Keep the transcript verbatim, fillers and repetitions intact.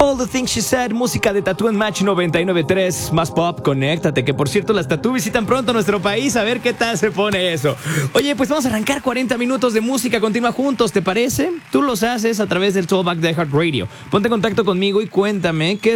All the Things She Said, música de Tattoo and Match noventa y nueve punto tres, más pop, conéctate, que por cierto las Tattoo visitan pronto nuestro país, a ver qué tal se pone eso. Oye, pues vamos a arrancar cuarenta minutos de música continua juntos, ¿te parece? Tú los haces a través del Tollback de iHeartRadio. Ponte en contacto conmigo y cuéntame qué